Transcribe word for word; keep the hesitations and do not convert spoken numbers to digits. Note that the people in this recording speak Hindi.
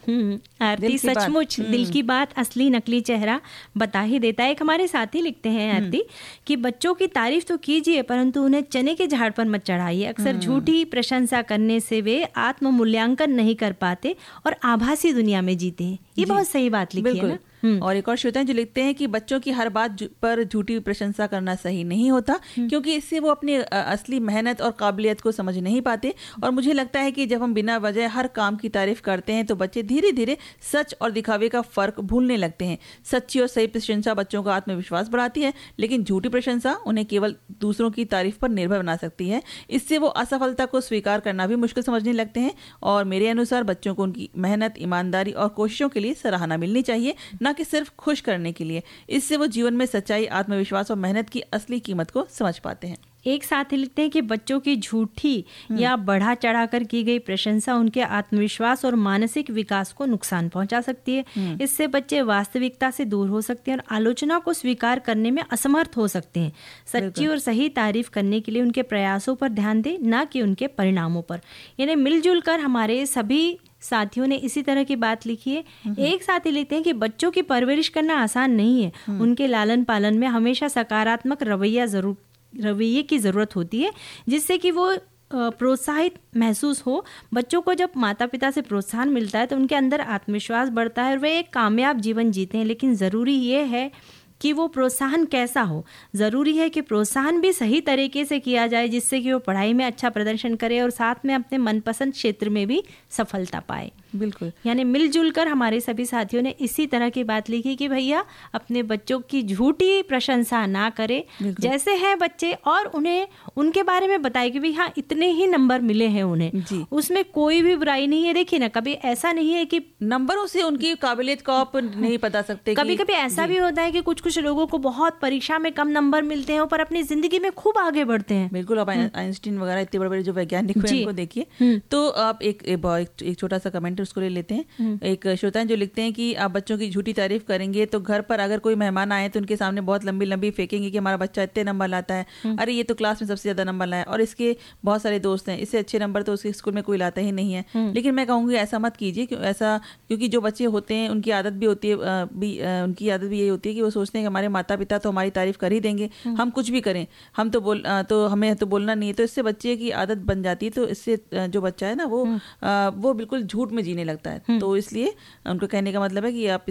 हम्म, आरती सचमुच दिल की बात असली नकली चेहरा बता ही देता है। एक हमारे साथी लिखते हैं आरती कि बच्चों की तारीफ तो कीजिए परंतु उन्हें चने के झाड़ पर मत चढ़ाइए। अक्सर झूठी प्रशंसा करने से वे आत्म मूल्यांकन नहीं कर पाते और आभासी दुनिया में जीते हैं। ये बहुत सही बात लिखी है ना। और एक और श्रोता जो लिखते हैं कि बच्चों की हर बात पर झूठी प्रशंसा करना सही नहीं होता, क्योंकि इससे वो अपनी असली मेहनत और काबिलियत को समझ नहीं पाते। और मुझे लगता है कि जब हम बिना वजह हर काम की तारीफ करते हैं तो बच्चे धीरे धीरे सच और दिखावे का फर्क भूलने लगते हैं। सच्ची और सही प्रशंसा बच्चों का आत्मविश्वास बढ़ाती है, लेकिन झूठी प्रशंसा उन्हें केवल दूसरों की तारीफ पर निर्भर बना सकती है। इससे वो असफलता को स्वीकार करना भी मुश्किल समझने लगते हैं। और मेरे अनुसार बच्चों को उनकी मेहनत, ईमानदारी और कोशिशों के लिए सराहना मिलनी चाहिए, न कि सिर्फ खुश करने के लिए। इससे वो जीवन में सच्चाई, आत्मविश्वास और मेहनत की असली कीमत को समझ पाते हैं। एक साथी लिखते हैं कि बच्चों की झूठी या बढ़ा चढ़ाकर की गई प्रशंसा उनके आत्मविश्वास और मानसिक विकास को नुकसान पहुंचा सकती है। इससे बच्चे वास्तविकता से दूर हो सकते हैं और आलोचना को स्वीकार करने में असमर्थ हो सकते हैं। सच्ची और सही तारीफ करने के लिए उनके प्रयासों पर ध्यान दें, न कि उनके परिणामों पर। यानी मिलजुल कर हमारे सभी साथियों ने इसी तरह की बात लिखी है। एक साथी लिखते हैं कि बच्चों की परवरिश करना आसान नहीं है। उनके लालन पालन में हमेशा सकारात्मक रवैया जरूर रवैये की ज़रूरत होती है, जिससे कि वो प्रोत्साहित महसूस हो। बच्चों को जब माता पिता से प्रोत्साहन मिलता है तो उनके अंदर आत्मविश्वास बढ़ता है और वे एक कामयाब जीवन जीते हैं। लेकिन ज़रूरी ये है कि वो प्रोत्साहन कैसा हो। ज़रूरी है कि प्रोत्साहन भी सही तरीके से किया जाए, जिससे कि वो पढ़ाई में अच्छा प्रदर्शन करे और साथ में अपने मनपसंद क्षेत्र में भी सफलता पाए। बिल्कुल, यानी मिलजुल कर हमारे सभी साथियों ने इसी तरह की बात लिखी कि भैया अपने बच्चों की झूठी प्रशंसा ना करें, जैसे हैं बच्चे, और उन्हें उनके बारे में बताए कि भाई हाँ इतने ही नंबर मिले हैं उन्हें, उसमें कोई भी बुराई नहीं है। देखिए ना, कभी ऐसा नहीं है कि नंबरों से उनकी काबिलियत को आप नहीं बता सकते। कभी कभी ऐसा भी होता है कि कुछ कुछ लोगों को बहुत परीक्षा में कम नंबर मिलते हैं पर अपनी जिंदगी में खूब आगे बढ़ते हैं। बिल्कुल, आप आइंस्टीन वगैरह इतने बड़े बड़े जो वैज्ञानिक हैं उनको देखिए। तो आप एक एक छोटा सा कमेंट उसको ले लेते हैं। एक श्रोता जो लिखते हैं कि आप बच्चों की झूठी तारीफ करेंगे तो घर पर अगर कोई मेहमान आए तो उनके सामने बहुत लंबी लंबी फेंकेंगे कि हमारा बच्चा इतने नंबर लाता है, अरे ये तो क्लास में सबसे ज्यादा नंबर लाया और इसके बहुत सारे दोस्त हैं, इससे अच्छे नंबर तो उसके स्कूल में कोई लाता ही नहीं है। लेकिन मैं कहूँगी ऐसा मत कीजिए, क्यों ऐसा क्योंकि जो बच्चे होते हैं उनकी आदत भी होती है भी उनकी आदत भी यही होती है कि वो सोचते हैं कि हमारे माता पिता तो हमारी तारीफ कर ही देंगे, हम कुछ भी करें, हम तो बोल तो हमें तो बोलना नहीं है। तो इससे बच्चे की आदत बन जाती है। तो इससे जो बच्चा है ना वो वो बिल्कुल झूठ में जीने लगता है। तो इसलिए उनको कहने का मतलब है कि आप